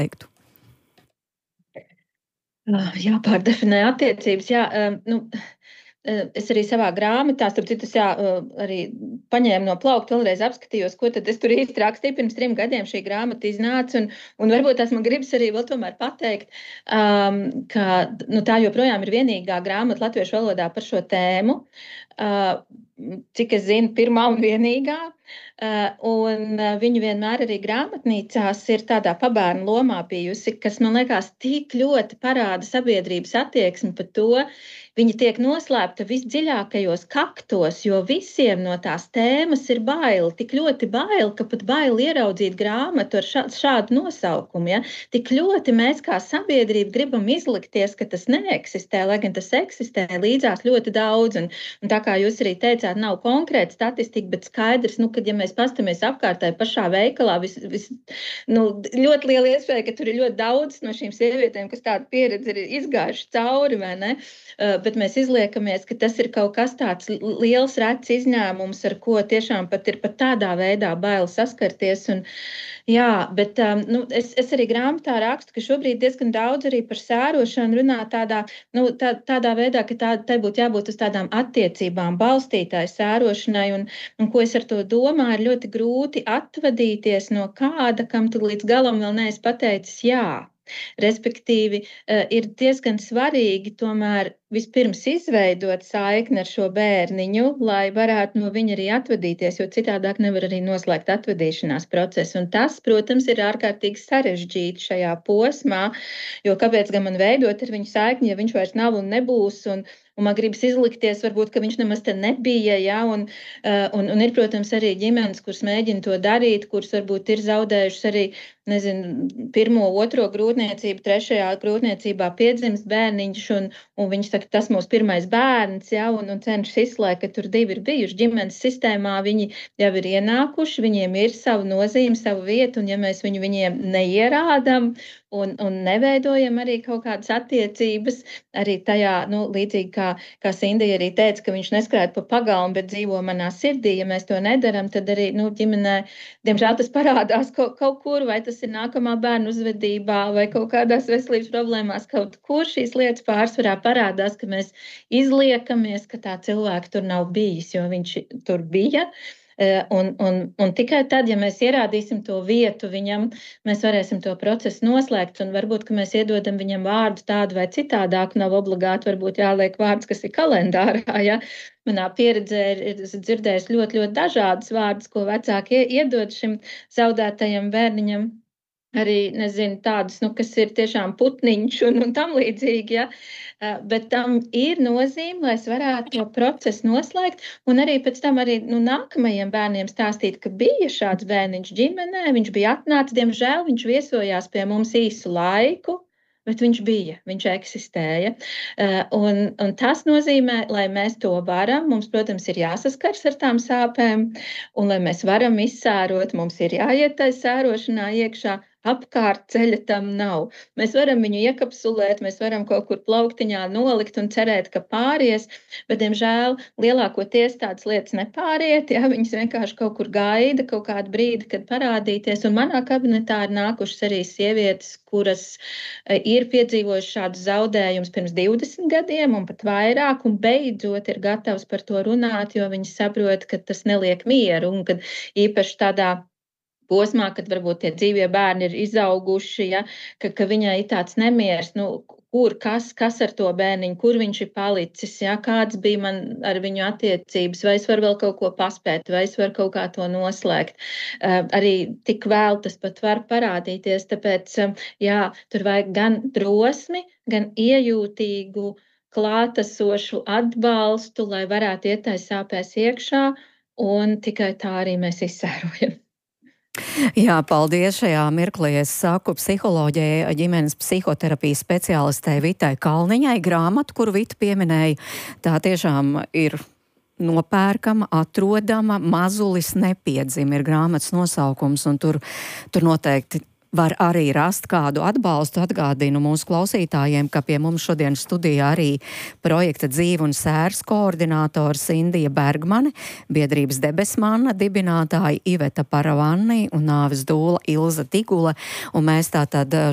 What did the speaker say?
teiktu? Jāpārdefinē attiecības, es arī savā grāmatā, starp citu, arī paņēmu no plaukta, vēlreiz apskatījos, ko tad es tur īsti rakstīju. Pirms 3 gadiem šī grāmata iznāca, un varbūt tās man gribas arī vēl tomēr pateikt, ka tā joprojām ir vienīgā grāmata latviešu valodā par šo tēmu. Cik es zinu, pirmā un vienīgā. Un viņa vienmēr arī grāmatnīcās ir tādā pabērnu lomā bijusi, kas, man liekas, tik ļoti parāda sabiedrības attieksmi par to. Viņa tiek noslēpta visdziļākajos kaktos, jo visiem no tās tēmas ir bail. Tik ļoti bail, ka pat bail ieraudzīt grāmatu ar šādu nosaukumu. Ja? Tik ļoti mēs kā sabiedrība gribam izlikties, ka tas neeksistē, lai gan tas eksistē līdzās ļoti daudz. Un tā kā jūs arī teicāt, nav konkrēta statistika, bet skaidrs, kad ja mēs pastamies apkārtē pašā veikalā, ļoti liela iespēja, ka tur ir ļoti daudz no šīm sievietēm, kas tādu pieredzi ir izgājuši cauri, vai ne? Bet mēs izliekamies, ka tas ir kaut kas tāds liels, rets izņēmums, ar ko tiešām pat ir pat tādā veidā bail saskarties. Bet es arī grāmatā rakstu, ka šobrīd diezgan daudz arī par sērošanu runā tādā veidā, ka tai būtu jābūt uz tādām attiecībām balstītāju sērošanai. Un ko es ar to domāju, ir ļoti grūti atvadīties no kāda, kam tu līdz galam vēl neesi pateicis jā. Respektīvi, ir diezgan svarīgi tomēr vispirms izveidot saikni ar šo bērniņu, lai varētu no viņa arī atvadīties, jo citādāk nevar arī noslēgt atvadīšanās procesu. Un tas, protams, ir ārkārtīgi sarežģīti šajā posmā, jo kāpēc gan man veidot ar viņu saikni, ja viņš vairs nav un nebūs, un man gribas izlikties, varbūt, ka viņš nemaz te nebija, ja? Un ir, protams, arī ģimenes, kuras mēģina to darīt, kuras varbūt ir zaudējušas arī, pirmo, otro grūtniecību, 3. grūtniecībā piedzimst bērniņš, un viņš saka, tas mūsu pirmais bērns, ja? Un cenšas izslēgt, ka tur 2 ir bijuši ģimenes sistēmā, viņi jau ir ienākuši, viņiem ir sava nozīme, sava vieta, un ja mēs viņiem neierādam un neveidojam arī kaut kādas attiecības, arī tajā, līdzīgi kā Sindija arī teica, ka viņš neskrēt pa pagalmu, bet dzīvo manā sirdī, ja mēs to nedaram, tad arī, ģimenē, diemžēl tas parādās kaut kur, vai tas ir nākamā bērnu uzvedībā, vai kaut kādās veselības problēmās, kaut kur šīs lietas pārsvarā parādās, ka mēs izliekamies, ka tā cilvēka tur nav bijis, jo viņš tur bija. Un tikai tad, ja mēs ierādīsim to vietu viņam, mēs varēsim to procesu noslēgt, un varbūt, ka mēs iedodam viņam vārdu tādu vai citādāku, nav obligāti varbūt jāliek vārds, kas ir kalendārā, ja? Manā pieredzē ir dzirdējis ļoti, ļoti dažādas vārdus, ko vecāki iedod šim zaudētajam bērniņam. Arī, tādus, kas ir tiešām putniņš un tam līdzīgi, ja? Bet tam ir nozīme, lai es varētu to procesu noslēgt, un arī pēc tam arī nākamajiem bērniem stāstīt, ka bija šāds bērniņš ģimenē, viņš bija atnācis, diemžēl viņš viesojās pie mums īsu laiku, bet viņš bija, viņš eksistēja. Un tas nozīmē, lai mēs to varam, mums, protams, ir jāsaskars ar tām sāpēm, un lai mēs varam izsērot, mums ir jāiet tai sērošanā iekšā, apkārt ceļa tam nav. Mēs varam viņu iekapsulēt, mēs varam kaut kur plauktiņā nolikt un cerēt, ka pāries, bet, diemžēl, lielākoties tādas lietas nepāriet, ja, viņas vienkārši kaut kur gaida, kaut kādu brīdi, kad parādīties, un manā kabinetā ir nākušas arī sievietes, kuras ir piedzīvojušas šādus zaudējumus pirms 20 gadiem un pat vairāk, un beidzot ir gatavs par to runāt, jo viņas saprot, ka tas neliek mieru, un kad īpaši tādā posmā, kad varbūt tie dzīvie bērni ir izauguši, ja, ka viņai ir tāds nemieris, kas ar to bērniņu, kur viņš ir palicis, ja, kāds bija man ar viņu attiecības, vai es varu vēl kaut ko paspēt, vai es varu kaut kā to noslēgt. Arī tik vēl tas pat var parādīties, tāpēc, tur vajag gan drosmi, gan iejūtīgu, klātesošu atbalstu, lai varētu iet tai sāpēs iekšā, un tikai tā arī mēs izsērojam. Jā, paldies. Šajā mirklī es saku psiholoģijai, ģimenes psihoterapijas speciālistei Vitai Kalniņai grāmatu, kuru Vita pieminēja. Tā tiešām ir nopērkama, atrodama, Mazulis nepiedzim ir grāmatas nosaukums, un tur noteikti var arī rast kādu atbalstu. Atgādinu mūsu klausītājiem, ka pie mums šodien studijā arī projekta Dzīve un sērs koordinātors Sindija Bergmane, biedrības Debesmanna dibinātāji Iveta Paravanni un nāves dūla Ilza Tigula, un mēs tātad